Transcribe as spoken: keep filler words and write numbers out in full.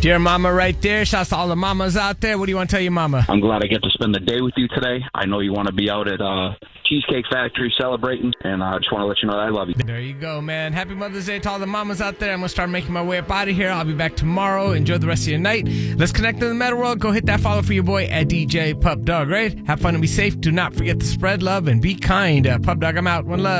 Dear mama right there. Shouts to all the mamas out there. What do you want to tell your mama? I'm glad I get to spend the day with you today. I know you want to be out at uh, Cheesecake Factory celebrating, and I uh, just want to let you know that I love you. There you go, man. Happy Mother's Day to all the mamas out there. I'm going to start making my way up out of here. I'll be back tomorrow. Enjoy the rest of your night. Let's connect in the metal world. Go hit that follow for your boy at D J Pup Dog, right? Have fun and be safe. Do not forget to spread love and be kind. Uh, Pup Dog, I'm out. One love.